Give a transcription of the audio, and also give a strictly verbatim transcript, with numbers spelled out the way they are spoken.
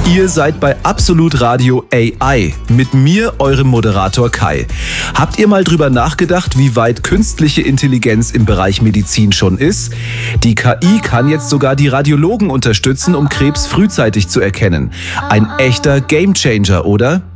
Ihr seid bei Absolut Radio A I. Mit mir, eurem Moderator Kai. Habt ihr mal drüber nachgedacht, wie weit künstliche Intelligenz im Bereich Medizin schon ist? Die K I kann jetzt sogar die Radiologen unterstützen, um Krebs frühzeitig zu erkennen. Ein echter Gamechanger, oder?